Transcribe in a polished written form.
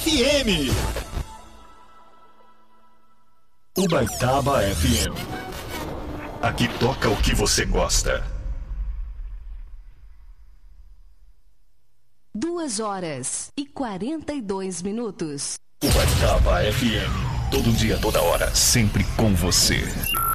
FM. Ubaitaba FM. Aqui toca o que você gosta. 2h42. Ubaitaba FM. Todo dia, toda hora, sempre com você.